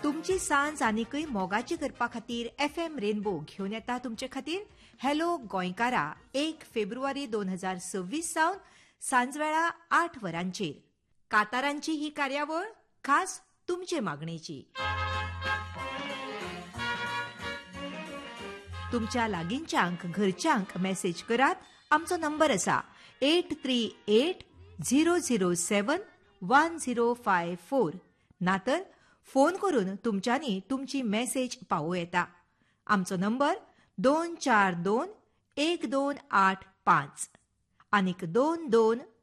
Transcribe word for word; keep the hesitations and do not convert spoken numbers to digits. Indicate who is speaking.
Speaker 1: तुमची सांज आनीकय मोगाची करपा खातीर एफ एम रेनबो घेवन येता तुमचे खातीर हॅलो गोंयकारा एक फेब्रुवारी दोन हजार सव्वीस सावन सांजवेळा आठ वरांचेर कांतारांची ही कार्यावळ खास तुमचे मागणेची. तुमच्या लागींच्यांक घरच्यांक मेसेज करात. आमचो नंबर आसा eight three eight zero zero सेवन वन झिरो फाय फोर. नातर फोन करून तुमच्यांनी तुमची मेसेज पावो येता. आमचो नंबर दोन चार दोन एक दोन आठ पांच आनीक दोन दोन